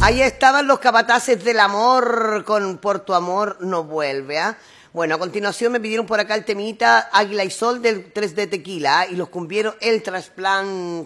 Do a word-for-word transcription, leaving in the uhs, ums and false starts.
Ahí estaban los capataces del amor con Por tu amor no vuelve, ¿ah? ¿eh? Bueno, a continuación me pidieron por acá el temita Águila y Sol del tres D Tequila, ¿eh? Y los cumplieron el trasplante.